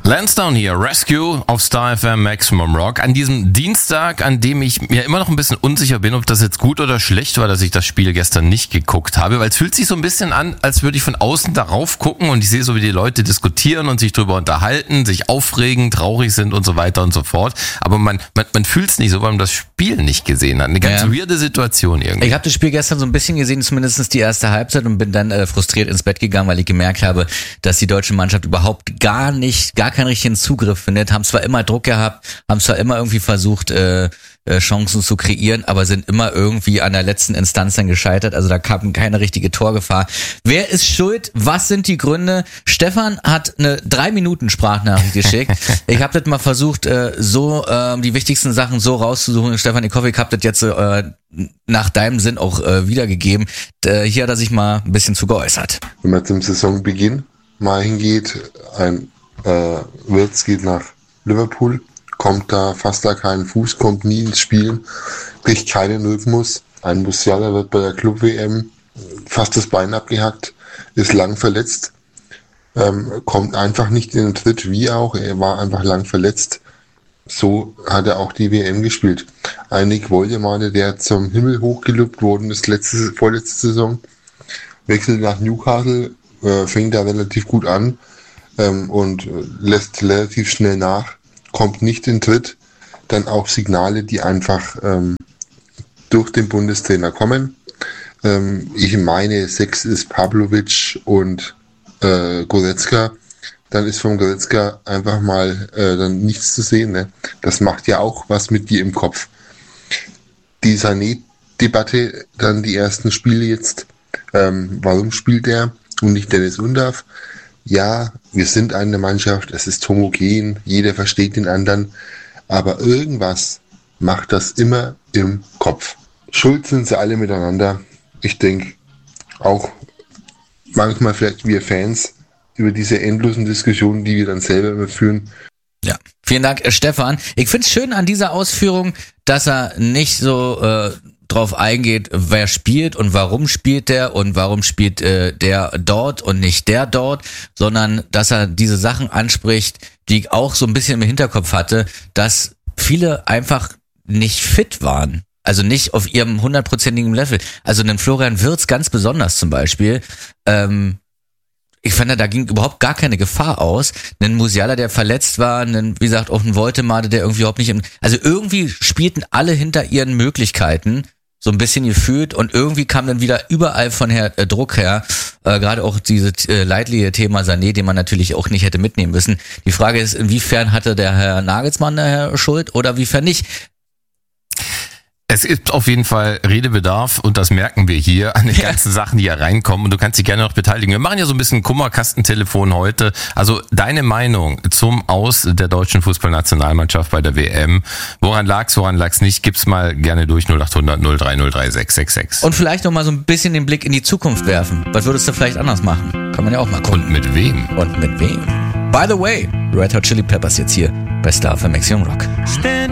Lansdowne hier, Rescue auf Star FM Maximum Rock. An diesem Dienstag, an dem ich mir immer noch ein bisschen unsicher bin, ob das jetzt gut oder schlecht war, dass ich das Spiel gestern nicht geguckt habe, weil es fühlt sich so ein bisschen an, als würde ich von außen darauf gucken und ich sehe so, wie die Leute diskutieren und sich drüber unterhalten, sich aufregen, traurig sind und so weiter und so fort. Aber man fühlt es nicht so, weil man das Spiel nicht gesehen hat. Eine ganz weirde Situation irgendwie. Ich habe das Spiel gestern so ein bisschen gesehen, zumindest die erste Halbzeit, und bin dann frustriert ins Bett gegangen, weil ich gemerkt habe, dass die deutsche Mannschaft überhaupt gar keinen richtigen Zugriff findet, haben zwar immer Druck gehabt, haben zwar immer irgendwie versucht, Chancen zu kreieren, aber sind immer irgendwie an der letzten Instanz dann gescheitert, also da kam keine richtige Torgefahr. Wer ist schuld? Was sind die Gründe? Stefan hat eine 3-Minuten-Sprachnachricht geschickt. Ich habe das mal versucht, die wichtigsten Sachen so rauszusuchen. Stefan, ich hoffe, ich habe das jetzt nach deinem Sinn auch wiedergegeben. Hier hat er sich mal ein bisschen zu geäußert. Wenn man zum Saisonbeginn mal hingeht, Wirtz geht nach Liverpool, kommt da fast da keinen Fuß, kommt nie ins Spiel, kriegt keinen Rhythmus. Ein Musiala wird bei der Club-WM fast das Bein abgehackt, ist lang verletzt, kommt einfach nicht in den Tritt, wie auch, er war einfach lang verletzt. So hat er auch die WM gespielt. Ein Nick Woldemade, der zum Himmel hochgelobt worden ist, vorletzte Saison, wechselt nach Newcastle, fängt da relativ gut an, und lässt relativ schnell nach, kommt nicht in Tritt, dann auch Signale, die einfach durch den Bundestrainer kommen. Ich meine, 6 ist Pavlovic und Goretzka. Dann ist vom Goretzka einfach mal dann nichts zu sehen. Ne? Das macht ja auch was mit dir im Kopf. Die Sané-Debatte, dann die ersten Spiele jetzt, warum spielt er und nicht Dennis Undav? Ja, wir sind eine Mannschaft, es ist homogen, jeder versteht den anderen, aber irgendwas macht das immer im Kopf. Schuld sind sie alle miteinander. Ich denke, auch manchmal vielleicht wir Fans über diese endlosen Diskussionen, die wir dann selber immer führen. Ja, vielen Dank, Stefan. Ich find's schön an dieser Ausführung, dass er nicht so drauf eingeht, wer spielt und warum spielt der und warum spielt der dort und nicht der dort, sondern dass er diese Sachen anspricht, die ich auch so ein bisschen im Hinterkopf hatte, dass viele einfach nicht fit waren. Also nicht auf ihrem 100%igen Level. Also einen Florian Wirtz ganz besonders zum Beispiel. Ich fand, da ging überhaupt gar keine Gefahr aus. Einen Musiala, der verletzt war, wie gesagt, auch ein Woldemade, der irgendwie überhaupt nicht also irgendwie spielten alle hinter ihren Möglichkeiten, so ein bisschen gefühlt, und irgendwie kam dann wieder überall von Druck her, gerade auch dieses leidliche Thema Sané, den man natürlich auch nicht hätte mitnehmen müssen. Die Frage ist, inwiefern hatte der Herr Nagelsmann daher Schuld oder inwiefern nicht? Es ist auf jeden Fall Redebedarf und das merken wir hier an den ganzen Sachen, die hier reinkommen, und du kannst dich gerne noch beteiligen. Wir machen ja so ein bisschen Kummerkastentelefon heute. Also deine Meinung zum Aus der deutschen Fußballnationalmannschaft bei der WM. Woran lag's nicht? Gib's mal gerne durch 0800 030 666. Und vielleicht noch mal so ein bisschen den Blick in die Zukunft werfen. Was würdest du vielleicht anders machen? Kann man ja auch mal gucken. Und mit wem? By the way, Red Hot Chili Peppers jetzt hier bei Star FM Maximum Rock.